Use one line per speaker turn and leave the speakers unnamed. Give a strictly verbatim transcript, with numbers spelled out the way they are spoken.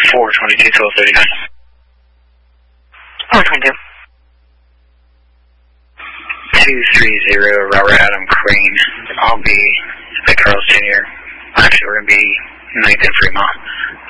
four twenty-two, twelve thirty-nine.
four twenty-two.
two three zero, Robert Adam Crane. I'll be at Carl's Junior Actually, we're going to be ninth in Fremont.